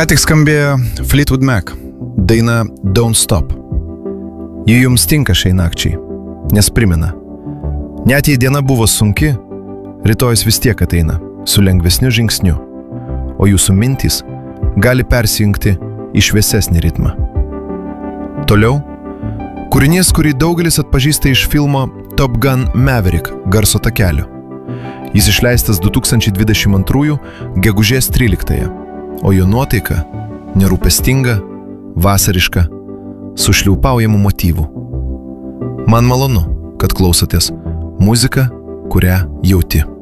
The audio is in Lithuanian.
Ką tik skambėjo Fleetwood Mac, daina Don't Stop. Ji jums tinka šiai nakčiai, nes primena. Net jei diena buvo sunki, rytojus vis tiek ateina su lengvesniu žingsniu, o jūsų mintys gali persijungti į šviesesnį ritmą. Toliau, kūrinys, kurį daugelis atpažįsta iš filmo Top Gun Maverick garso takelio. Jis išleistas 2022 gegužės 13, o jo nuotaika nerūpestinga, vasariška, su šliaupaujamų motyvų. Man malonu, kad klausotės muziką, kurią jauti.